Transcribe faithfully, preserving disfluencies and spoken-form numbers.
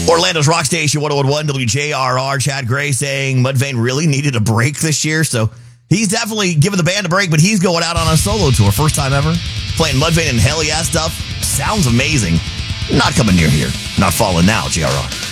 Orlando's Rock Station one oh one point one W J R R. Chad Gray saying Mudvayne really needed a break this year, so he's definitely giving the band a break, but he's going out on a solo tour. First time ever. Playing Mudvayne and Hell Yeah stuff. Sounds amazing. Not coming near here. Not falling now, J R R.